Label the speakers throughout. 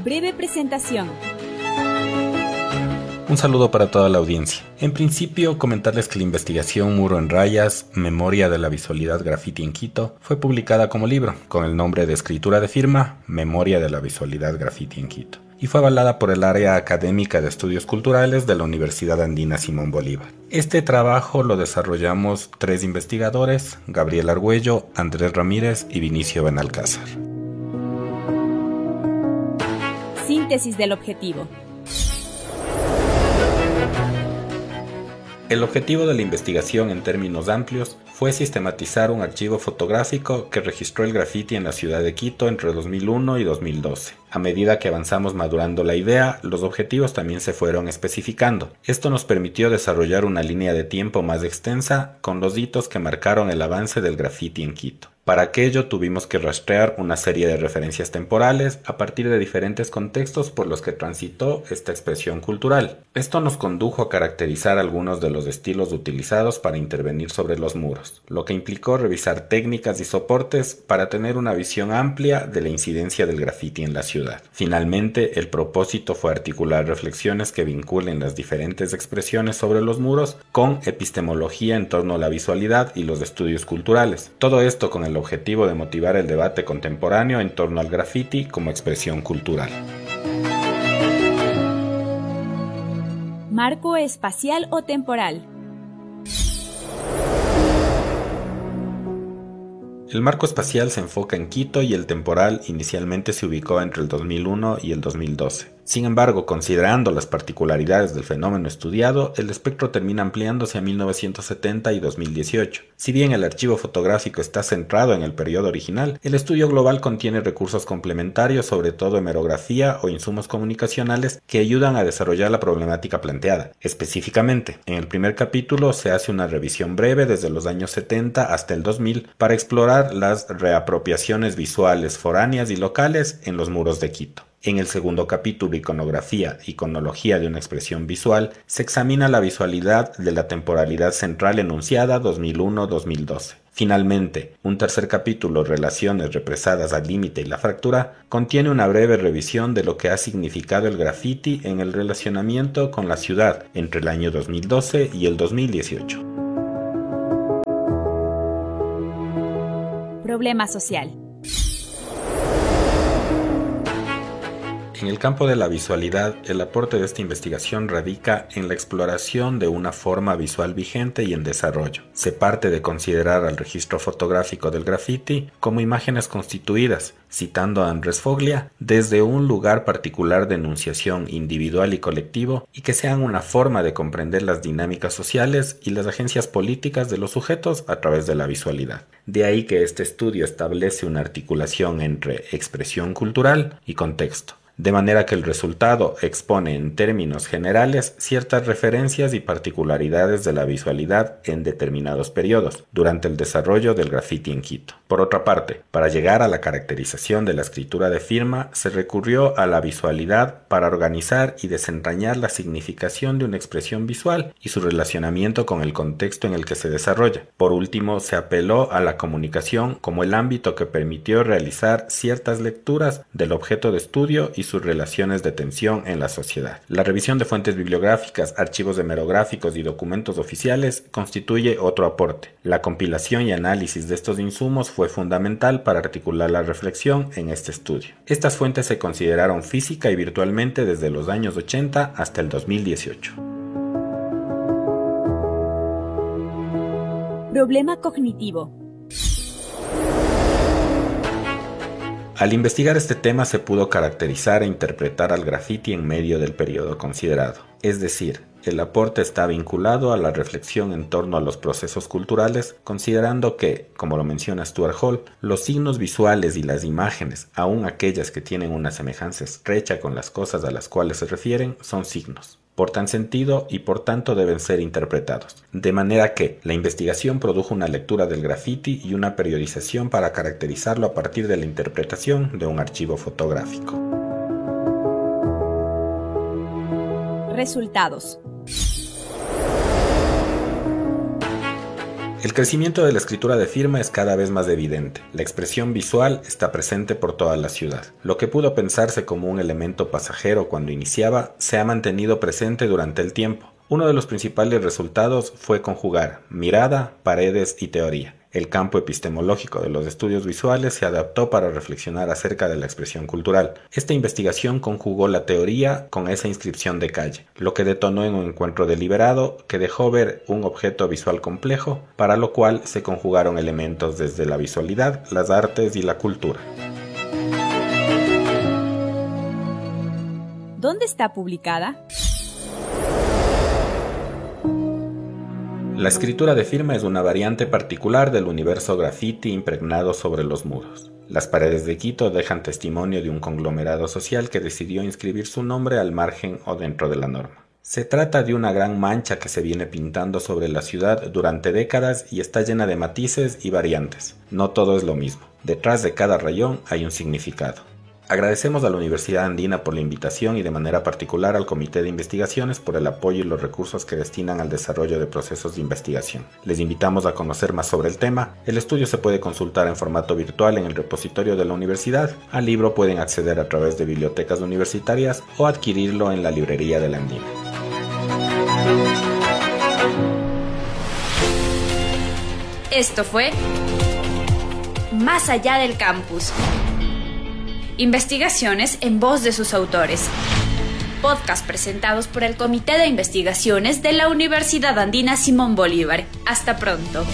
Speaker 1: Breve presentación.
Speaker 2: Un saludo para toda la audiencia. En principio, comentarles que la investigación Muro en Rayas, Memoria de la Visualidad Graffiti en Quito, fue publicada como libro, con el nombre de escritura de firma, Memoria de la Visualidad Graffiti en Quito, y fue avalada por el área académica de estudios culturales de la Universidad Andina Simón Bolívar. Este trabajo lo desarrollamos 3 investigadores, Gabriel Argüello, Andrés Ramírez y Vinicio Benalcázar.
Speaker 1: Síntesis del objetivo.
Speaker 2: El objetivo de la investigación en términos amplios fue sistematizar un archivo fotográfico que registró el graffiti en la ciudad de Quito entre 2001 y 2012. A medida que avanzamos madurando la idea, los objetivos también se fueron especificando. Esto nos permitió desarrollar una línea de tiempo más extensa con los hitos que marcaron el avance del graffiti en Quito. Para aquello tuvimos que rastrear una serie de referencias temporales a partir de diferentes contextos por los que transitó esta expresión cultural. Esto nos condujo a caracterizar algunos de los estilos utilizados para intervenir sobre los muros, lo que implicó revisar técnicas y soportes para tener una visión amplia de la incidencia del graffiti en la ciudad. Finalmente, el propósito fue articular reflexiones que vinculen las diferentes expresiones sobre los muros con epistemología en torno a la visualidad y los estudios culturales. Todo esto con el objetivo de motivar el debate contemporáneo en torno al graffiti como expresión cultural.
Speaker 1: Marco espacial o temporal.
Speaker 2: El marco espacial se enfoca en Quito y el temporal inicialmente se ubicó entre el 2001 y el 2012. Sin embargo, considerando las particularidades del fenómeno estudiado, el espectro termina ampliándose a 1970 y 2018. Si bien el archivo fotográfico está centrado en el periodo original, el estudio global contiene recursos complementarios, sobre todo hemerografía o insumos comunicacionales, que ayudan a desarrollar la problemática planteada. Específicamente, en el primer capítulo se hace una revisión breve desde los años 70 hasta el 2000 para explorar las reapropiaciones visuales foráneas y locales en los muros de Quito. En el segundo capítulo, Iconografía, Iconología de una expresión visual, se examina la visualidad de la temporalidad central enunciada 2001-2012. Finalmente, un tercer capítulo, Relaciones represadas al límite y la fractura, contiene una breve revisión de lo que ha significado el graffiti en el relacionamiento con la ciudad entre el año 2012 y el 2018.
Speaker 1: Problema social.
Speaker 2: En el campo de la visualidad, el aporte de esta investigación radica en la exploración de una forma visual vigente y en desarrollo. Se parte de considerar al registro fotográfico del graffiti como imágenes constituidas, citando a Andrés Foglia, desde un lugar particular de enunciación individual y colectivo, y que sean una forma de comprender las dinámicas sociales y las agencias políticas de los sujetos a través de la visualidad. De ahí que este estudio establece una articulación entre expresión cultural y contexto, de manera que el resultado expone en términos generales ciertas referencias y particularidades de la visualidad en determinados periodos durante el desarrollo del graffiti en Quito. Por otra parte, para llegar a la caracterización de la escritura de firma, se recurrió a la visualidad para organizar y desentrañar la significación de una expresión visual y su relacionamiento con el contexto en el que se desarrolla. Por último, se apeló a la comunicación como el ámbito que permitió realizar ciertas lecturas del objeto de estudio y sus relaciones de tensión en la sociedad. La revisión de fuentes bibliográficas, archivos hemerográficos y documentos oficiales constituye otro aporte. La compilación y análisis de estos insumos fue fundamental para articular la reflexión en este estudio. Estas fuentes se consideraron física y virtualmente desde los años 80 hasta el 2018.
Speaker 1: Problema cognitivo.
Speaker 2: Al investigar este tema se pudo caracterizar e interpretar al graffiti en medio del periodo considerado, es decir, el aporte está vinculado a la reflexión en torno a los procesos culturales, considerando que, como lo menciona Stuart Hall, los signos visuales y las imágenes, aun aquellas que tienen una semejanza estrecha con las cosas a las cuales se refieren, son signos. Portan sentido y por tanto deben ser interpretados. De manera que la investigación produjo una lectura del graffiti y una periodización para caracterizarlo a partir de la interpretación de un archivo fotográfico.
Speaker 1: Resultados.
Speaker 2: El crecimiento de la escritura de firma es cada vez más evidente. La expresión visual está presente por toda la ciudad. Lo que pudo pensarse como un elemento pasajero cuando iniciaba, se ha mantenido presente durante el tiempo. Uno de los principales resultados fue conjugar mirada, paredes y teoría. El campo epistemológico de los estudios visuales se adaptó para reflexionar acerca de la expresión cultural. Esta investigación conjugó la teoría con esa inscripción de calle, lo que detonó en un encuentro deliberado que dejó ver un objeto visual complejo, para lo cual se conjugaron elementos desde la visualidad, las artes y la cultura.
Speaker 1: ¿Dónde está publicada?
Speaker 2: La escritura de firma es una variante particular del universo graffiti impregnado sobre los muros. Las paredes de Quito dejan testimonio de un conglomerado social que decidió inscribir su nombre al margen o dentro de la norma. Se trata de una gran mancha que se viene pintando sobre la ciudad durante décadas y está llena de matices y variantes. No todo es lo mismo. Detrás de cada rayón hay un significado. Agradecemos a la Universidad Andina por la invitación y de manera particular al Comité de Investigaciones por el apoyo y los recursos que destinan al desarrollo de procesos de investigación. Les invitamos a conocer más sobre el tema. El estudio se puede consultar en formato virtual en el repositorio de la universidad. Al libro pueden acceder a través de bibliotecas universitarias o adquirirlo en la librería de la Andina.
Speaker 3: Esto fue Más allá del campus. Investigaciones en voz de sus autores. Podcast presentados por el Comité de Investigaciones de la Universidad Andina Simón Bolívar. Hasta pronto.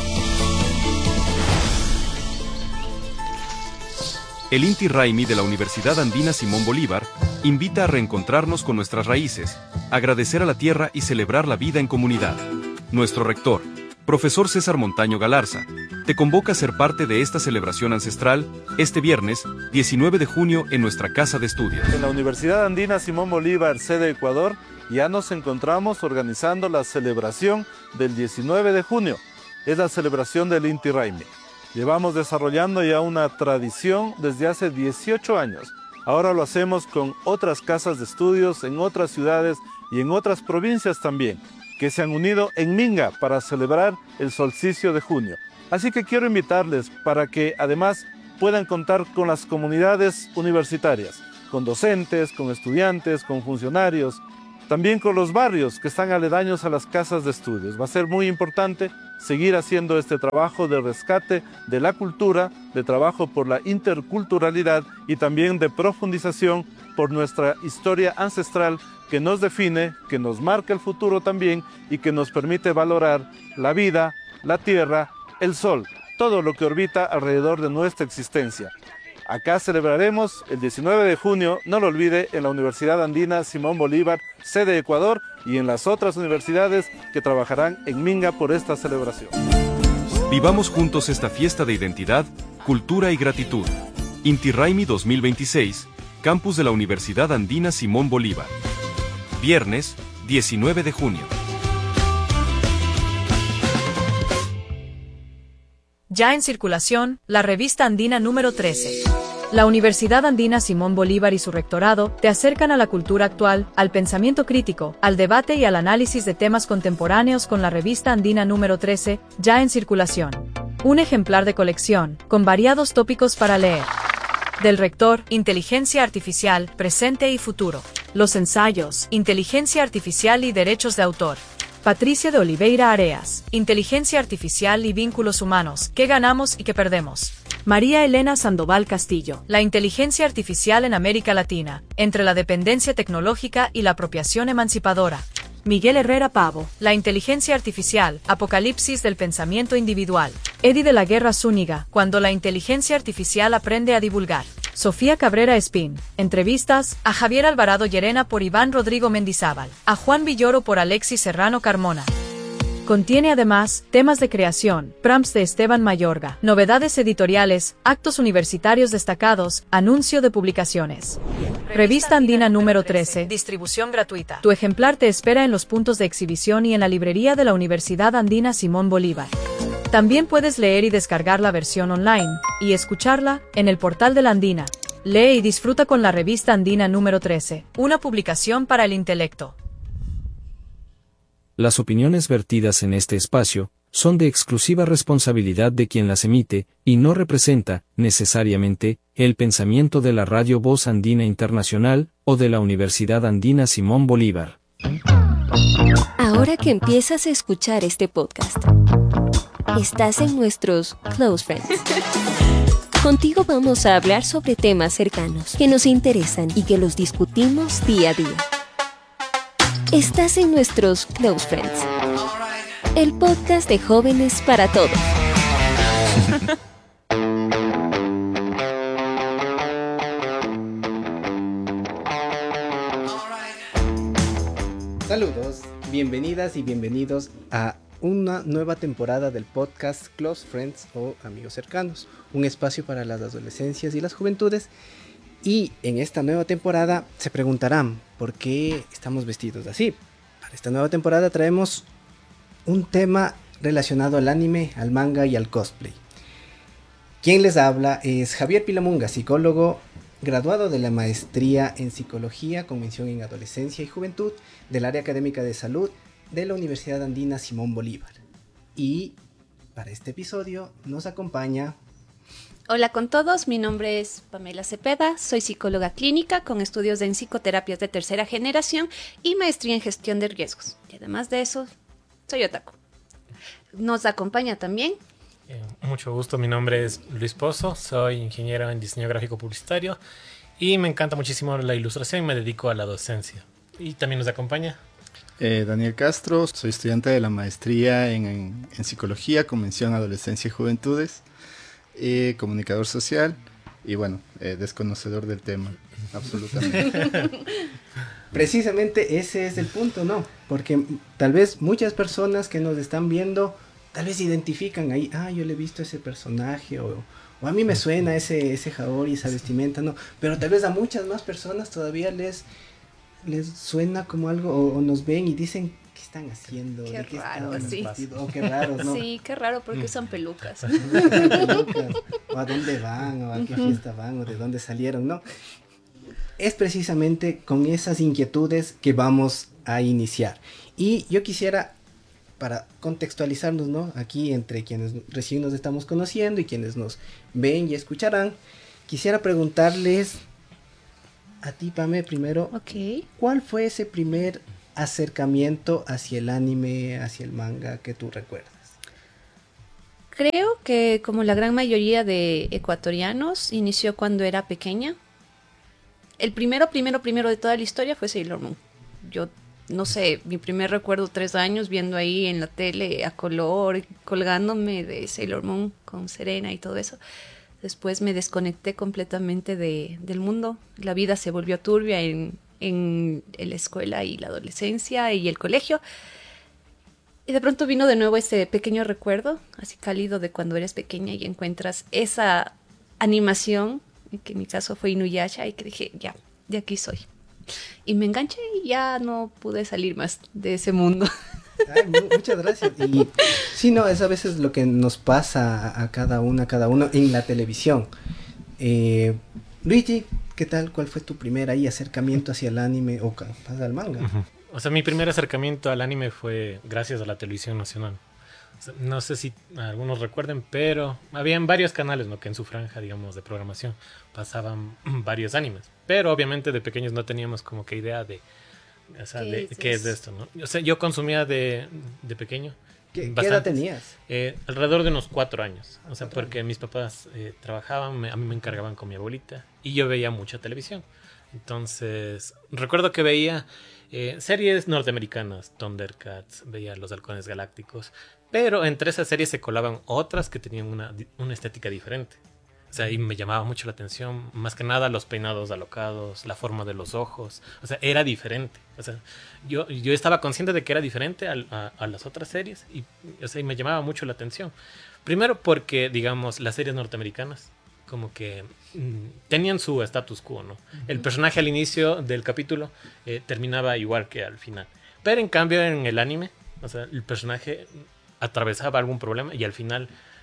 Speaker 4: El Inti Raymi de la Universidad Andina Simón Bolívar invita a reencontrarnos con nuestras raíces, agradecer a la tierra y celebrar la vida en comunidad. Nuestro rector, profesor César Montaño Galarza, te convoca a ser parte de esta celebración ancestral este viernes 19 de junio en nuestra casa de estudios.
Speaker 5: En la Universidad Andina Simón Bolívar, sede Ecuador, ya nos encontramos organizando la celebración del 19 de junio. Es la celebración del Inti Raymi. Llevamos desarrollando ya una tradición desde hace 18 años. Ahora lo hacemos con otras casas de estudios en otras ciudades y en otras provincias también, que se han unido en Minga para celebrar el solsticio de junio. Así que quiero invitarles para que además puedan contar con las comunidades universitarias, con docentes, con estudiantes, con funcionarios, también con los barrios que están aledaños a las casas de estudios. Va a ser muy importante seguir haciendo este trabajo de rescate de la cultura, de trabajo por la interculturalidad y también de profundización por nuestra historia ancestral que nos define, que nos marca el futuro también y que nos permite valorar la vida, la tierra, el sol, todo lo que orbita alrededor de nuestra existencia. Acá celebraremos el 19 de junio, no lo olvide, en la Universidad Andina Simón Bolívar, sede Ecuador, y en las otras universidades que trabajarán en Minga por esta celebración.
Speaker 4: Vivamos juntos esta fiesta de identidad, cultura y gratitud. Inti Raymi 2026, campus de la Universidad Andina Simón Bolívar. Viernes, 19 de junio.
Speaker 6: Ya en circulación, la revista Andina número 13. La Universidad Andina Simón Bolívar y su rectorado te acercan a la cultura actual, al pensamiento crítico, al debate y al análisis de temas contemporáneos con la revista Andina número 13, ya en circulación. Un ejemplar de colección, con variados tópicos para leer. Del rector, Inteligencia Artificial, Presente y Futuro. Los ensayos, Inteligencia Artificial y Derechos de Autor. Patricia de Oliveira Areas, Inteligencia Artificial y Vínculos Humanos, ¿qué ganamos y qué perdemos? María Elena Sandoval Castillo, la inteligencia artificial en América Latina, entre la dependencia tecnológica y la apropiación emancipadora. Miguel Herrera Pavo, la inteligencia artificial, apocalipsis del pensamiento individual. Eddie de la Guerra Zúñiga, cuando la inteligencia artificial aprende a divulgar. Sofía Cabrera Espín, entrevistas a Javier Alvarado Llerena por Iván Rodrigo Mendizábal, a Juan Villoro por Alexis Serrano Carmona. Contiene además temas de creación, prompts de Esteban Mayorga, novedades editoriales, actos universitarios destacados, anuncio de publicaciones. Revista Andina número 13, distribución gratuita. Tu ejemplar te espera en los puntos de exhibición y en la librería de la Universidad Andina Simón Bolívar. También puedes leer y descargar la versión online, y escucharla, en el portal de la Andina. Lee y disfruta con la revista Andina número 13, una publicación para el intelecto.
Speaker 7: Las opiniones vertidas en este espacio son de exclusiva responsabilidad de quien las emite, y no representa, necesariamente, el pensamiento de la Radio Voz Andina Internacional, o de la Universidad Andina Simón Bolívar.
Speaker 8: Ahora que empiezas a escuchar este podcast, estás en nuestros Close Friends. Contigo vamos a hablar sobre temas cercanos, que nos interesan y que los discutimos día a día. Estás en nuestros Close Friends, el podcast de jóvenes para todos.
Speaker 9: Saludos, bienvenidas y bienvenidos a una nueva temporada del podcast Close Friends o Amigos Cercanos, un espacio para las adolescencias y las juventudes. Y en esta nueva temporada se preguntarán por qué estamos vestidos así. Para esta nueva temporada traemos un tema relacionado al anime, al manga y al cosplay. Quien les habla es Javier Pilamunga, psicólogo graduado de la maestría en psicología con mención en adolescencia y juventud del área académica de salud de la Universidad Andina Simón Bolívar. Y para este episodio nos acompaña...
Speaker 10: Hola con todos, mi nombre es Pamela Cepeda, soy psicóloga clínica con estudios en psicoterapias de tercera generación y maestría en gestión de riesgos. Y además de eso, soy otaku. Nos acompaña también...
Speaker 11: Mucho gusto, mi nombre es Luis Pozo, soy ingeniero en diseño gráfico publicitario y me encanta muchísimo la ilustración y me dedico a la docencia. Y también nos acompaña...
Speaker 12: Daniel Castro, soy estudiante de la maestría en psicología con mención adolescencia y juventudes, comunicador social y bueno, desconocedor del tema, absolutamente.
Speaker 9: Precisamente ese es el punto, ¿no? Porque tal vez muchas personas que nos están viendo, tal vez identifican ahí, yo le he visto ese personaje o a mí me suena ese jaori, esa vestimenta, ¿no? Pero tal vez a muchas más personas todavía les suena como algo o nos ven y dicen ¿qué están haciendo?
Speaker 10: Qué raro, sí.
Speaker 9: Qué raro, ¿no?
Speaker 10: Sí, qué raro porque usan pelucas.
Speaker 9: O a dónde van, o a qué fiesta van, o de dónde salieron, ¿no? Es precisamente con esas inquietudes que vamos a iniciar. Y yo quisiera, para contextualizarnos, ¿no? Aquí entre quienes recién nos estamos conociendo y quienes nos ven y escucharán, quisiera preguntarles a ti, Pame, primero,
Speaker 10: Okay.
Speaker 9: ¿Cuál fue ese primer acercamiento hacia el anime, hacia el manga que tú recuerdas?
Speaker 10: Creo que como la gran mayoría de ecuatorianos, inició cuando era pequeña. El primero de toda la historia fue Sailor Moon. Yo, no sé, mi primer recuerdo 3 años viendo ahí en la tele a color, colgándome de Sailor Moon con Serena y todo eso. Después me desconecté completamente del mundo. La vida se volvió turbia en la escuela y la adolescencia y el colegio. Y de pronto vino de nuevo ese pequeño recuerdo, así cálido de cuando eres pequeña y encuentras esa animación, que en mi caso fue Inuyasha, y que dije, ya, de aquí soy. Y me enganché y ya no pude salir más de ese mundo.
Speaker 9: Muchas gracias. Y sí, no, es a veces lo que nos pasa a cada uno en la televisión. Luigi, ¿qué tal? ¿Cuál fue tu primer acercamiento hacia el anime o al manga?
Speaker 11: O sea, mi primer acercamiento al anime fue gracias a la televisión nacional. O sea, no sé si algunos recuerden, pero habían varios canales, ¿no? Que en su franja, digamos, de programación pasaban varios animes. Pero obviamente de pequeños no teníamos como que idea de... O sea, ¿qué es esto, no? O sea, yo consumía de pequeño.
Speaker 9: ¿Qué edad tenías?
Speaker 11: Alrededor de unos 4 años. O sea, porque mis papás trabajaban, a mí me encargaban con mi abuelita y yo veía mucha televisión. Entonces, recuerdo que veía series norteamericanas, Thundercats, veía Los Halcones Galácticos, pero entre esas series se colaban otras que tenían una estética diferente. O sea, y me llamaba mucho la atención, más que nada los peinados alocados, la forma de los ojos. O sea, era diferente. O sea, yo estaba consciente de que era diferente a las otras series y, o sea, y me llamaba mucho la atención. Primero porque, digamos, las series norteamericanas como que tenían su status quo, ¿no? El personaje al inicio del capítulo terminaba igual que al final. Pero en cambio en el anime, o sea, el personaje atravesaba algún problema y al final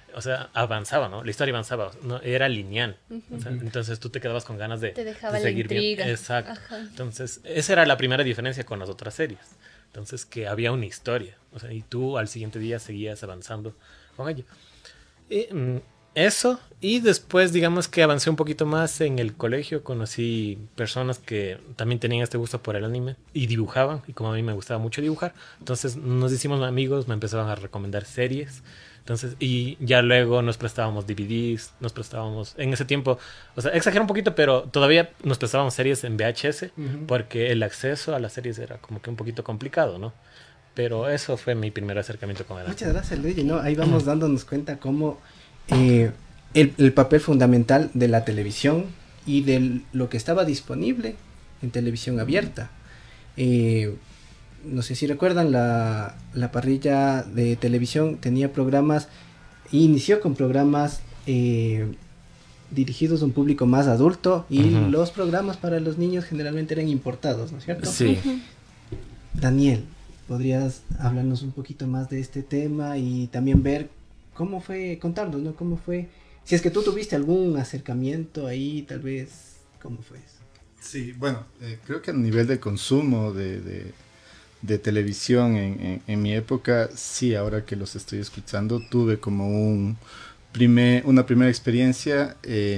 Speaker 11: o sea, avanzaba, ¿no? La historia avanzaba, ¿no? Era lineal. O sea, entonces tú te quedabas con ganas de,
Speaker 10: Te dejaba
Speaker 11: de
Speaker 10: la
Speaker 11: seguir
Speaker 10: intriga.
Speaker 11: viendo. Exacto.
Speaker 10: Ajá.
Speaker 11: Entonces, esa era la primera diferencia con las otras series. Entonces, que había una historia. O sea, y tú al siguiente día seguías avanzando con ello. Y, eso, y después digamos que avancé un poquito más en el colegio, conocí personas que también tenían este gusto por el anime y dibujaban, y como a mí me gustaba mucho dibujar, entonces nos hicimos amigos, me empezaban a recomendar series, entonces, y ya luego nos prestábamos DVDs, nos prestábamos, en ese tiempo, o sea, exagero un poquito, pero todavía nos prestábamos series en VHS, porque el acceso a las series era como que un poquito complicado, ¿no? Pero eso fue mi primer acercamiento con el anime.
Speaker 9: Muchas gracias, Luigi, ¿no? Ahí vamos dándonos cuenta cómo el papel fundamental de la televisión y de lo que estaba disponible en televisión abierta. No sé si recuerdan, la parrilla de televisión tenía programas, inició con programas dirigidos a un público más adulto, y los programas para los niños generalmente eran importados, ¿no es cierto?
Speaker 11: Sí.
Speaker 9: Daniel, ¿podrías hablarnos un poquito más de este tema y también ver cómo fue, contarnos, ¿no? ¿Cómo fue? Si es que tú tuviste algún acercamiento ahí, tal vez, ¿cómo fue eso?
Speaker 12: Sí, bueno, creo que a nivel de consumo de televisión en mi época, sí, ahora que los estoy escuchando, tuve como una primera experiencia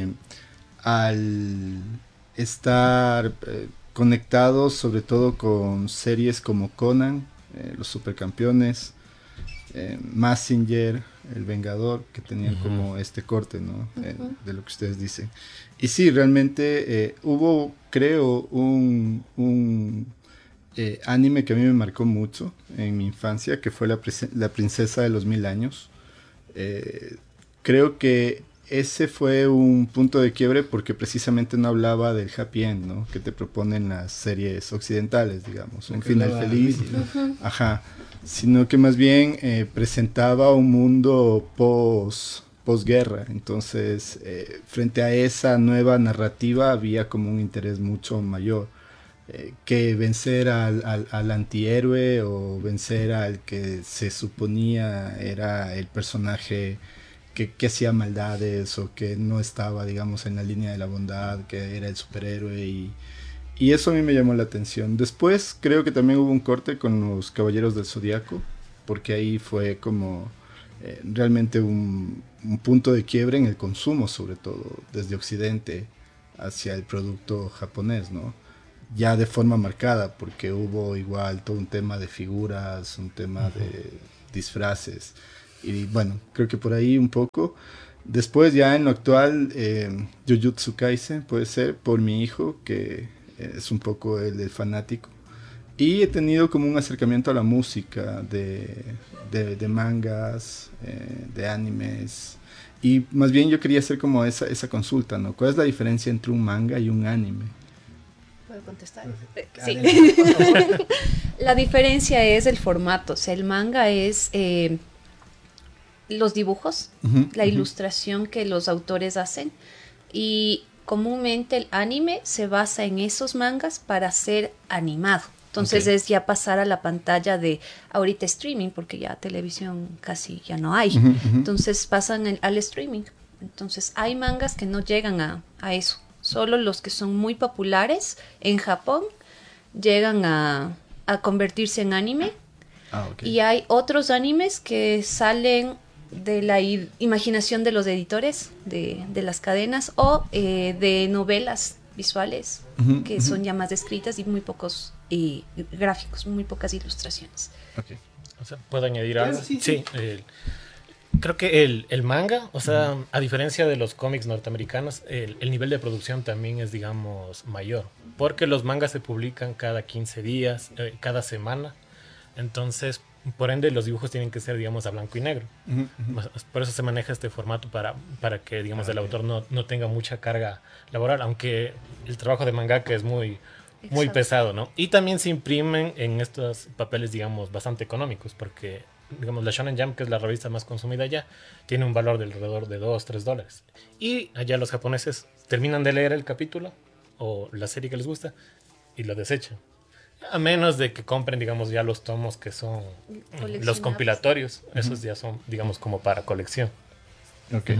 Speaker 12: al estar conectado sobre todo con series como Conan, Los Supercampeones, Mazinger, El Vengador, que tenían como este corte, ¿no? De lo que ustedes dicen. Y sí, realmente hubo, creo, un anime que a mí me marcó mucho en mi infancia, que fue La Princesa de los Mil Años. Creo que ese fue un punto de quiebre porque precisamente no hablaba del happy end, ¿no? Que te proponen las series occidentales, digamos, un final feliz. Ajá. Sino que más bien presentaba un mundo posguerra. Entonces, frente a esa nueva narrativa había como un interés mucho mayor. Que vencer al antihéroe o vencer al que se suponía era el personaje que hacía maldades o que no estaba, digamos, en la línea de la bondad, que era el superhéroe, y eso a mí me llamó la atención. Después creo que también hubo un corte con los Caballeros del Zodiaco, porque ahí fue como realmente un punto de quiebre en el consumo, sobre todo desde Occidente hacia el producto japonés, ¿no? Ya de forma marcada, porque hubo igual todo un tema de figuras, un tema de disfraces, y bueno, creo que por ahí un poco. Después ya en lo actual, Jujutsu Kaisen puede ser por mi hijo, que es un poco el fanático, y he tenido como un acercamiento a la música de mangas, de animes, y más bien yo quería hacer como esa consulta, ¿no? ¿Cuál es la diferencia entre un manga y un anime?
Speaker 10: ¿Puedo contestar? Sí. La diferencia es el formato. O sea, el manga es los dibujos, la ilustración que los autores hacen, y comúnmente el anime se basa en esos mangas para ser animado. Entonces es ya pasar a la pantalla de ahorita streaming, porque ya televisión casi ya no hay. Entonces pasan al streaming. Entonces hay mangas que no llegan a eso. Solo los que son muy populares en Japón llegan a convertirse en anime. Y hay otros animes que salen de la imaginación de los editores de las cadenas, o de novelas visuales que son ya más descritas y muy pocos gráficos, muy pocas ilustraciones.
Speaker 11: O sea, ¿puedo añadir algo? Sí. Creo que el manga, o sea, a diferencia de los cómics norteamericanos, el nivel de producción también es, digamos, mayor, porque los mangas se publican cada 15 días, cada semana. Entonces, por ende, los dibujos tienen que ser, digamos, a blanco y negro. Por eso se maneja este formato para que, digamos, el autor no tenga mucha carga laboral, aunque el trabajo de mangaka es muy pesado, ¿no? Y también se imprimen en estos papeles, digamos, bastante económicos, porque, digamos, la Shonen Jump, que es la revista más consumida allá, tiene un valor de alrededor de $2-3. Y allá los japoneses terminan de leer el capítulo o la serie que les gusta y lo desechan. A menos de que compren, digamos, ya los tomos que son los compilatorios. Esos ya son, digamos, como para colección.
Speaker 12: Ok.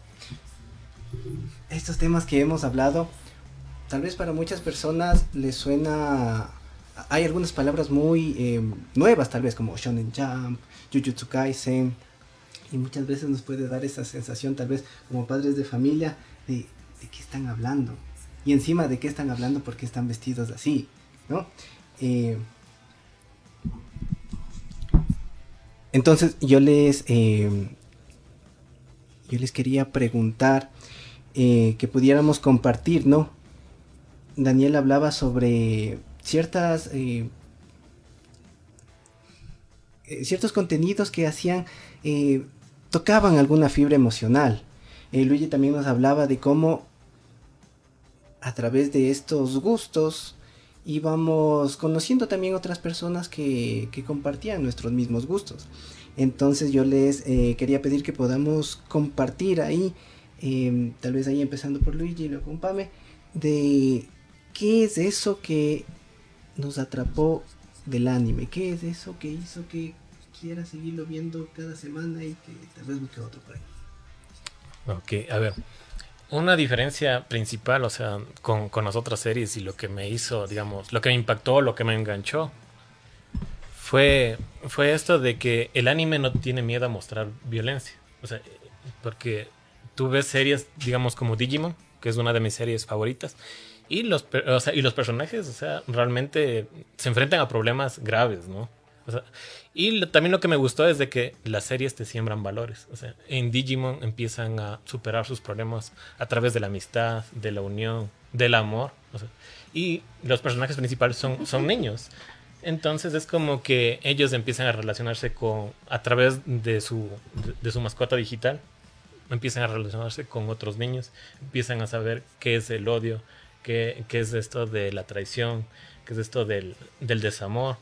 Speaker 9: Estos temas que hemos hablado, tal vez para muchas personas les suena... Hay algunas palabras muy nuevas, tal vez, como Shonen Jump, Jujutsu Kaisen, y muchas veces nos puede dar esa sensación, tal vez, como padres de familia, de qué están hablando. Y encima de qué están hablando, porque están vestidos así, ¿no? Entonces, yo les quería preguntar que pudiéramos compartir, ¿no? Daniel hablaba sobre ciertos contenidos que hacían, tocaban alguna fibra emocional. Luigi también nos hablaba de cómo a través de estos gustos íbamos conociendo también otras personas que compartían nuestros mismos gustos. Entonces yo les quería pedir que podamos compartir ahí, tal vez ahí empezando por Luigi y luego con Pame, de qué es eso que nos atrapó del anime, qué es eso que hizo que quiera seguirlo viendo cada semana y que tal vez busque otro por ahí.
Speaker 11: Ok, a ver, una diferencia principal, o sea, con las otras series y lo que me hizo, digamos, lo que me impactó, lo que me enganchó, fue esto de que el anime no tiene miedo a mostrar violencia. O sea, porque tú ves series, digamos, como Digimon, que es una de mis series favoritas, y los personajes, o sea, realmente se enfrentan a problemas graves, ¿no? O sea, y también lo que me gustó es de que las series te siembran valores. O sea, en Digimon empiezan a superar sus problemas a través de la amistad, de la unión, del amor. O sea, y los personajes principales son niños. Entonces es como que ellos empiezan a relacionarse a través de su mascota digital. Empiezan a relacionarse con otros niños. Empiezan a saber qué es el odio, qué es esto de la traición, qué es esto del desamor.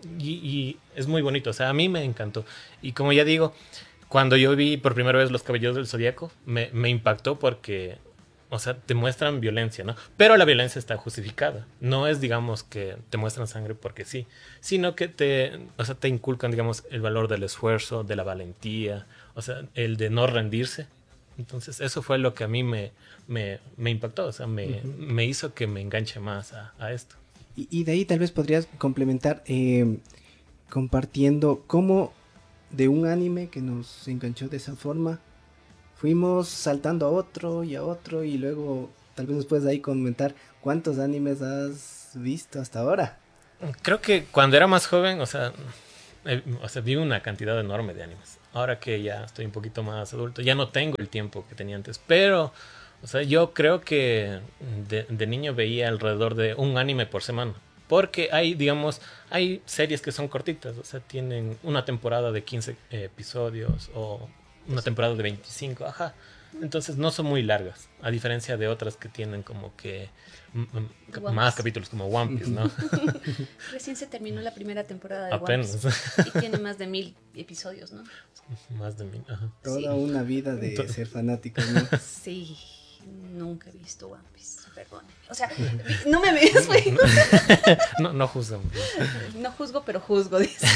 Speaker 11: Y es muy bonito, o sea, a mí me encantó. Y como ya digo, cuando yo vi por primera vez Los Caballeros del Zodíaco, me impactó porque, o sea, te muestran violencia, ¿no? Pero la violencia está justificada. No es, digamos, que te muestran sangre porque sí, sino que te inculcan, digamos, el valor del esfuerzo, de la valentía, o sea, el de no rendirse. Entonces, eso fue lo que a mí me impactó, o sea, me hizo que me enganche más a esto.
Speaker 9: Y de ahí tal vez podrías complementar compartiendo cómo de un anime que nos enganchó de esa forma fuimos saltando a otro y luego tal vez nos puedes ahí comentar cuántos animes has visto hasta ahora.
Speaker 11: Creo que cuando era más joven, o sea, vi una cantidad enorme de animes. Ahora que ya estoy un poquito más adulto, ya no tengo el tiempo que tenía antes, pero... O sea, yo creo que de niño veía alrededor de un anime por semana. Porque hay series que son cortitas. O sea, tienen una temporada de 15 episodios o una temporada de 25. Ajá. Entonces no son muy largas. A diferencia de otras que tienen como que más capítulos, como One Piece, ¿no?
Speaker 10: Recién se terminó la primera temporada de
Speaker 11: Apenas.
Speaker 10: One Piece. Y tiene más de 1000 episodios, ¿no?
Speaker 11: Más de 1000, ajá.
Speaker 9: Toda una vida de ser fanático, ¿no?
Speaker 10: Sí. Nunca he visto One Piece, perdone. O sea, no me ves, güey.
Speaker 11: No juzgo.
Speaker 10: No juzgo, pero juzgo, dice.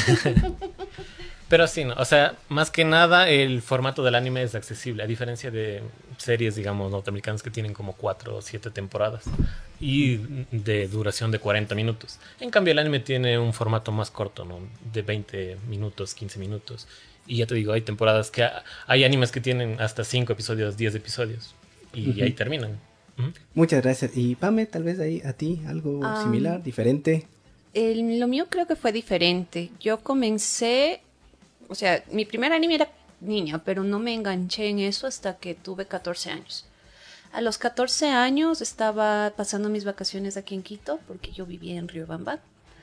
Speaker 11: Pero sí, ¿no? O sea, más que nada el formato del anime es accesible, a diferencia de series, digamos, norteamericanas que tienen como 4 o 7 temporadas y de duración de 40 minutos. En cambio, el anime tiene un formato más corto, ¿no? De 20 minutos, 15 minutos. Y ya te digo, hay temporadas hay animes que tienen hasta 5 episodios, 10 episodios. Y ahí terminan.
Speaker 9: Muchas gracias. Y Pame, tal vez ahí a ti algo similar, diferente.
Speaker 10: Lo mío creo que fue diferente. Yo comencé, o sea, mi primer anime era niña, pero no me enganché en eso hasta que tuve 14 años. A los 14 años estaba pasando mis vacaciones aquí en Quito, porque yo vivía en Riobamba.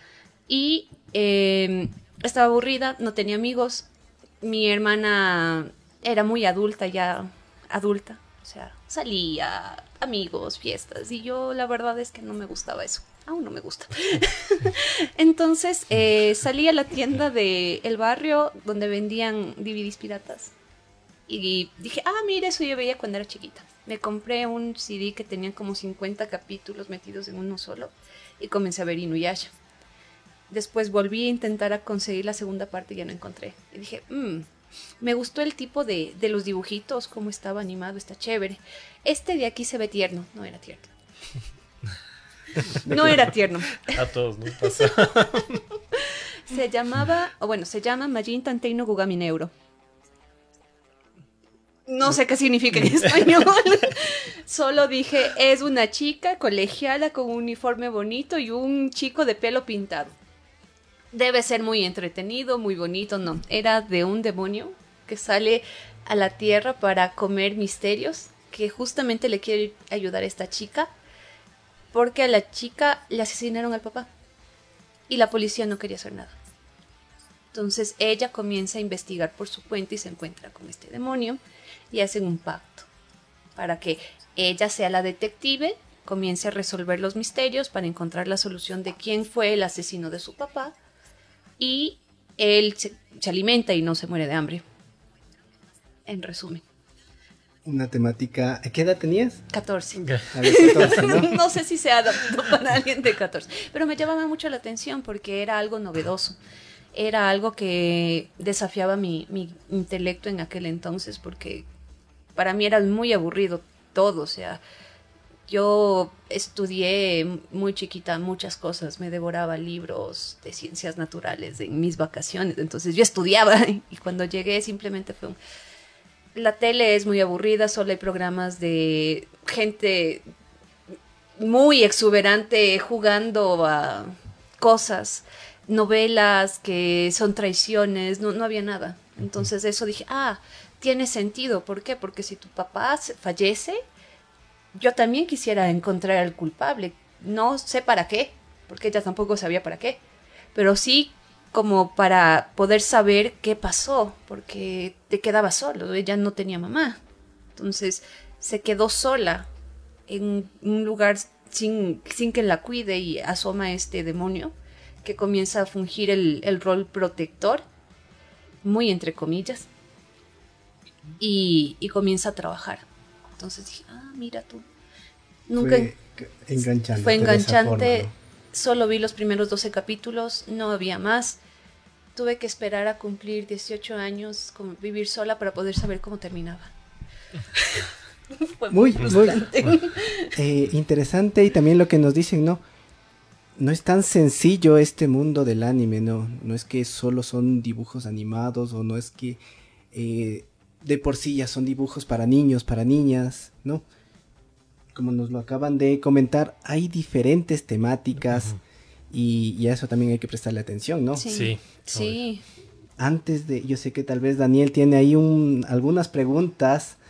Speaker 10: Y estaba aburrida, no tenía amigos. Mi hermana era muy adulta, ya adulta. O sea, salía, amigos, fiestas, y yo la verdad es que no me gustaba eso. Aún no me gusta. Entonces salí a la tienda del barrio donde vendían DVDs piratas. Y dije, mira, eso yo veía cuando era chiquita. Me compré un CD que tenía como 50 capítulos metidos en uno solo y comencé a ver Inuyasha. Después volví a intentar conseguir la segunda parte y ya no encontré. Y dije, Me gustó el tipo de los dibujitos, cómo estaba animado, está chévere. Este de aquí se ve tierno, no era tierno. No era tierno.
Speaker 11: A todos nos pasa.
Speaker 10: Se llama Majin Tantei no Gugami Neuro. No sé qué significa en español. Solo dije, es una chica colegiala con un uniforme bonito y un chico de pelo pintado. Debe ser muy entretenido, muy bonito. No, era de un demonio que sale a la tierra para comer misterios, que justamente le quiere ayudar a esta chica, porque a la chica le asesinaron al papá y la policía no quería hacer nada. Entonces ella comienza a investigar por su cuenta y se encuentra con este demonio y hacen un pacto para que ella sea la detective, comience a resolver los misterios para encontrar la solución de quién fue el asesino de su papá, y él se alimenta y no se muere de hambre. En resumen.
Speaker 9: Una temática... ¿Qué edad tenías?
Speaker 10: 14.
Speaker 9: A ver, 14, ¿no?
Speaker 10: No sé si se adaptó para alguien de 14, pero me llamaba mucho la atención porque era algo novedoso. Era algo que desafiaba mi intelecto en aquel entonces, porque para mí era muy aburrido todo. O sea, yo estudié muy chiquita muchas cosas, me devoraba libros de ciencias naturales en mis vacaciones, entonces yo estudiaba y cuando llegué simplemente fue la tele es muy aburrida, solo hay programas de gente muy exuberante jugando a cosas, novelas que son traiciones, no había nada. Entonces eso dije, tiene sentido. ¿Por qué? Porque si tu papá fallece, yo también quisiera encontrar al culpable. No sé para qué, porque ella tampoco sabía para qué, pero sí como para poder saber qué pasó, porque te quedaba solo, ella no tenía mamá. Entonces se quedó sola en un lugar sin que la cuide, y asoma este demonio que comienza a fungir el rol protector, muy entre comillas, y comienza a trabajar. Entonces dije, mira tú. Nunca
Speaker 9: Fue
Speaker 10: enganchante, ¿no? Solo vi los primeros 12 capítulos, no había más. Tuve que esperar a cumplir 18 años, vivir sola para poder saber cómo terminaba. Fue muy
Speaker 9: interesante, y también lo que nos dicen, ¿no? No es tan sencillo este mundo del anime, ¿no? No es que solo son dibujos animados, o no es que de por sí ya son dibujos para niños, para niñas, ¿no? Como nos lo acaban de comentar, hay diferentes temáticas, y a eso también hay que prestarle atención, ¿no?
Speaker 10: Sí.
Speaker 9: Antes de, yo sé que tal vez Daniel tiene ahí algunas preguntas